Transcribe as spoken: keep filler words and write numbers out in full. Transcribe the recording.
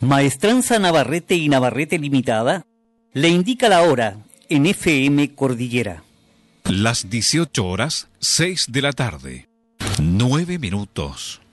Maestranza Navarrete y Navarrete Limitada le indica la hora en F M Cordillera. Las dieciocho horas, seis de la tarde. nueve minutos.